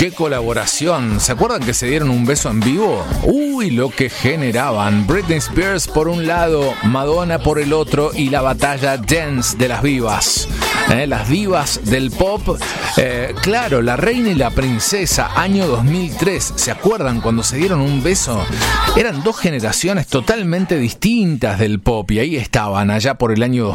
qué colaboración. ¿Se acuerdan que se dieron un beso en vivo? Uy, lo que generaban. Britney Spears por un lado, Madonna por el otro y la batalla dance de las divas. Las divas del pop. Claro, la reina y la princesa, año 2003. ¿Se acuerdan cuando se dieron un beso? Eran dos generaciones totalmente distintas del pop y ahí estaban, allá por el año